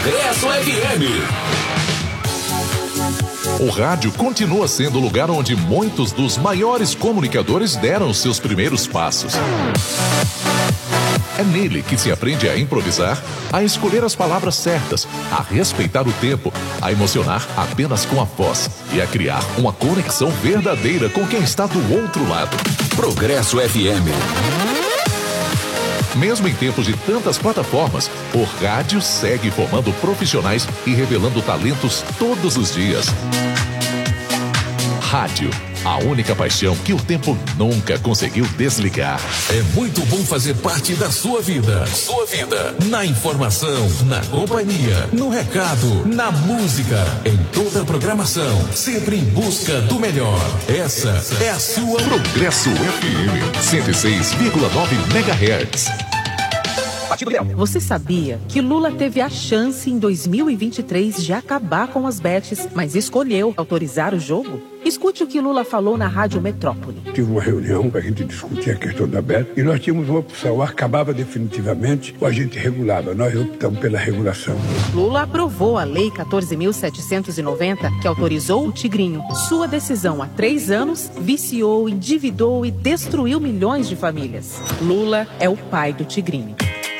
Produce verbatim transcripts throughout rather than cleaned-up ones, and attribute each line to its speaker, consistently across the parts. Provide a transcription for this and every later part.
Speaker 1: Progresso F M.
Speaker 2: O rádio continua sendo o lugar onde muitos dos maiores comunicadores deram seus primeiros passos. É nele que se aprende a improvisar, a escolher as palavras certas, a respeitar o tempo, a emocionar apenas com a voz e a criar uma conexão verdadeira com quem está do outro lado.
Speaker 1: Progresso F M.
Speaker 2: Mesmo em tempos de tantas plataformas, o rádio segue formando profissionais e revelando talentos todos os dias. Rádio, a única paixão que o tempo nunca conseguiu desligar.
Speaker 1: É muito bom fazer parte da sua vida. Sua vida. Na informação, na companhia, no recado, na música, em toda a programação. Sempre em busca do melhor. Essa é a sua
Speaker 2: Progresso F M, cento e seis vírgula nove megahertz.
Speaker 3: Você sabia que Lula teve a chance em dois mil e vinte e três de acabar com as bets, mas escolheu autorizar o jogo? Escute o que Lula falou na Rádio Metrópole.
Speaker 4: Tive uma reunião para a gente discutir a questão da bet e nós tínhamos uma opção, ou acabava definitivamente ou a gente regulava. Nós optamos pela regulação.
Speaker 3: Lula aprovou a Lei quatorze mil setecentos e noventa, que autorizou o Tigrinho. Sua decisão há três anos viciou, endividou e destruiu milhões de famílias. Lula é o pai do Tigrinho.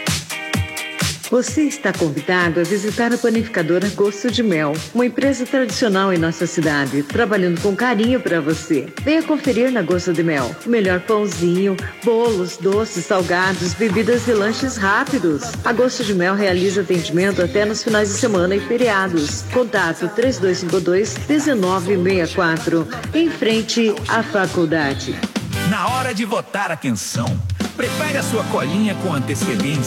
Speaker 5: Você está convidado a visitar a panificadora Gosto de Mel, uma empresa tradicional em nossa cidade, trabalhando com carinho para você. Venha conferir na Gosto de Mel o melhor pãozinho, bolos, doces, salgados, bebidas e lanches rápidos. A Gosto de Mel realiza atendimento até nos finais de semana e feriados. Contato três dois cinco dois, um nove seis quatro, em frente à faculdade.
Speaker 6: Na hora de votar, atenção! Prepare a sua colinha com antecedência.